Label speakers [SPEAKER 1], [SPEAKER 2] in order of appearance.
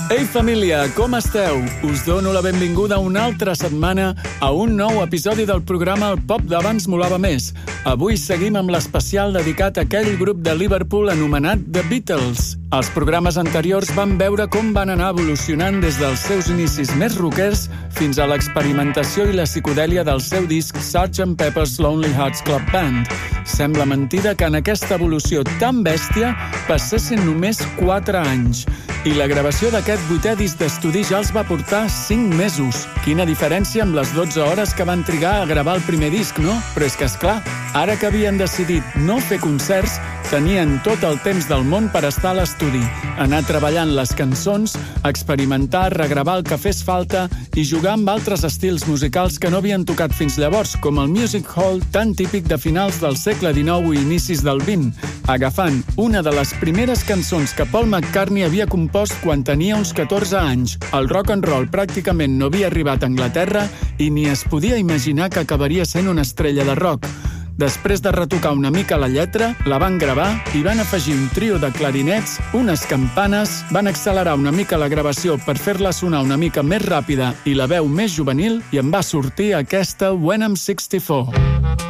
[SPEAKER 1] Ei família, com esteu? Us dono la benvinguda una altra setmana a un nou episodi del programa El Pop d'abans molava més. Avui seguim amb l'especial dedicat a aquell grup de Liverpool anomenat The Beatles. Els programes anteriors van veure com van anar evolucionant des dels seus inicis més rockers fins a l'experimentació i la psicodèlia del seu disc Sgt. Pepper's Lonely Hearts Club Band. Sembla mentida que en aquesta evolució tan bèstia passessin només 4 anys. I la gravació d'aquest 8è disc d'estudi ja els va portar 5 mesos. Quina diferència amb les 12 hores que van trigar a gravar el primer disc, no? Però és que, esclar, ara que havien decidit no fer concerts, tenien tot el temps del món per estar a l'estudi, anar treballant les cançons, experimentar, regravar el que fes falta i jugar amb altres estils musicals que no havien tocat fins llavors, com el music hall tan típic de finals del segle XIX i inicis del XX, agafant una de les primeres cançons que Paul McCartney havia compost quan tenia uns 14 anys. El rock and roll pràcticament no havia arribat a Anglaterra i ni es podia imaginar que acabaria sent una estrella de rock. Després de retocar una mica la lletra, la van gravar i van afegir un trio de clarinets, unes campanes, van accelerar una mica la gravació per fer-la sonar una mica més ràpida i la veu més juvenil i en va sortir aquesta When I'm 64.